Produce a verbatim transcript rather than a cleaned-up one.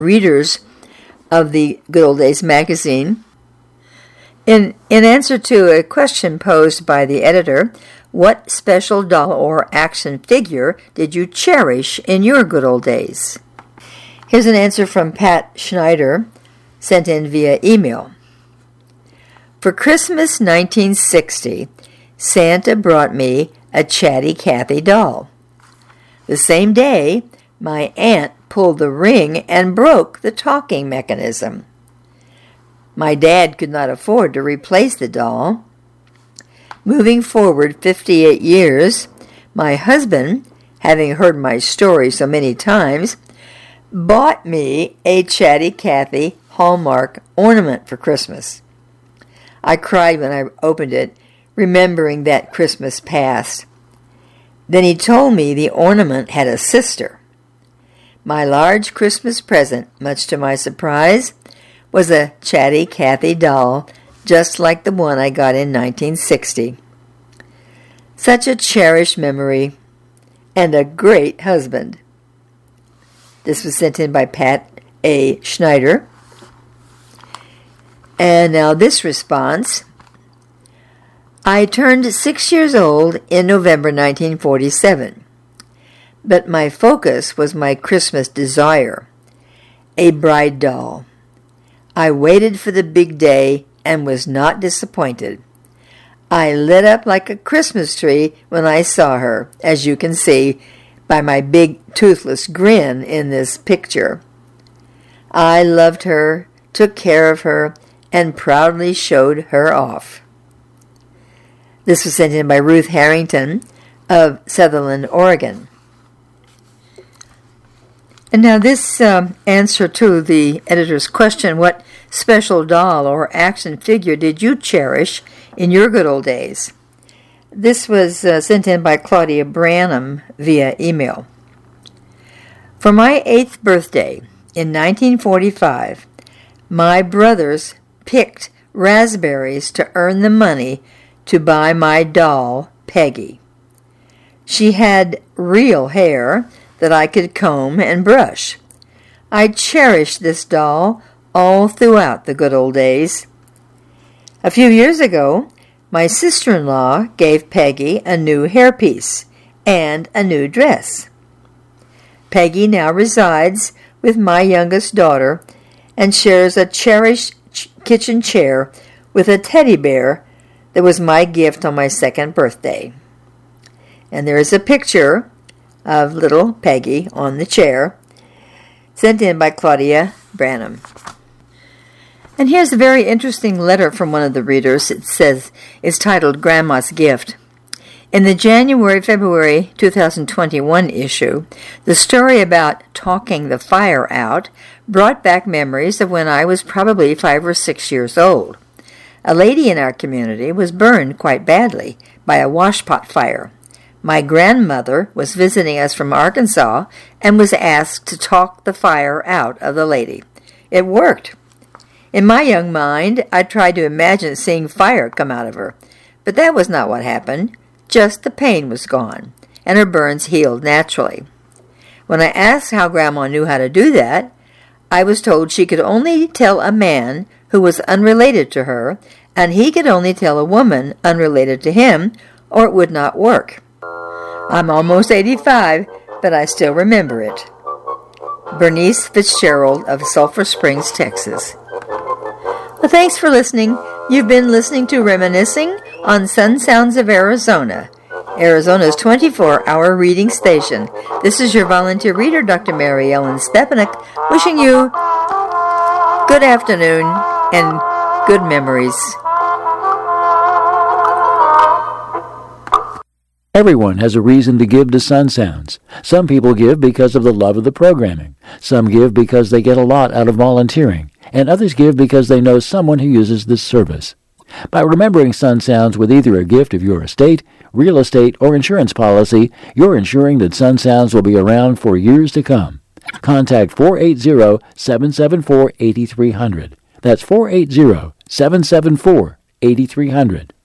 readers of the Good Old Days magazine. In, in answer to a question posed by the editor, what special doll or action figure did you cherish in your good old days? Here's an answer from Pat Schneider, sent in via email. For Christmas nineteen sixty, Santa brought me a Chatty Cathy doll. The same day, my aunt pulled the ring and broke the talking mechanism. My dad could not afford to replace the doll. Moving forward fifty-eight years, my husband, having heard my story so many times, bought me a Chatty Cathy Hallmark ornament for Christmas. I cried when I opened it, remembering that Christmas past. Then he told me the ornament had a sister. My large Christmas present, much to my surprise, was a Chatty Cathy doll, just like the one I got in nineteen sixty. Such a cherished memory, and a great husband. This was sent in by Pat A. Schneider. And now this response. I turned six years old in November nineteen forty-seven, but my focus was my Christmas desire, a bride doll. I waited for the big day and was not disappointed. I lit up like a Christmas tree when I saw her, as you can see by my big toothless grin in this picture. I loved her, took care of her, and proudly showed her off. This was sent in by Ruth Harrington of Sutherland, Oregon. And now this um, answer to the editor's question, what special doll or action figure did you cherish in your good old days? This was uh, sent in by Claudia Branham via email. For my eighth birthday in nineteen forty-five, my brothers picked raspberries to earn the money to buy my doll, Peggy. She had real hair that I could comb and brush. I cherished this doll all throughout the good old days. A few years ago, my sister-in-law gave Peggy a new hairpiece and a new dress. Peggy now resides with my youngest daughter and shares a cherished ch- kitchen chair with a teddy bear that was my gift on my second birthday. And there is a picture of little Peggy on the chair, sent in by Claudia Branham. And here's a very interesting letter from one of the readers. It says, it's titled Grandma's Gift. In the January-February two thousand twenty-one issue, the story about talking the fire out brought back memories of when I was probably five or six years old. A lady in our community was burned quite badly by a washpot fire. My grandmother was visiting us from Arkansas and was asked to talk the fire out of the lady. It worked. In my young mind, I tried to imagine seeing fire come out of her, but that was not what happened. Just the pain was gone, and her burns healed naturally. When I asked how Grandma knew how to do that, I was told she could only tell a man who was unrelated to her, and he could only tell a woman unrelated to him, or it would not work. I'm almost eighty-five, but I still remember it. Bernice Fitzgerald of Sulphur Springs, Texas. Well, thanks for listening. You've been listening to Reminiscing on Sun Sounds of Arizona, Arizona's twenty-four hour reading station. This is your volunteer reader, Doctor Mary Ellen Stepanek, wishing you good afternoon and good memories. Everyone has a reason to give to Sun Sounds. Some people give because of the love of the programming. Some give because they get a lot out of volunteering. And others give because they know someone who uses this service. By remembering Sun Sounds with either a gift of your estate, real estate, or insurance policy, you're ensuring that Sun Sounds will be around for years to come. Contact four eight zero, seven seven four, eight three zero zero. That's four eight zero, seven seven four, eight three zero zero.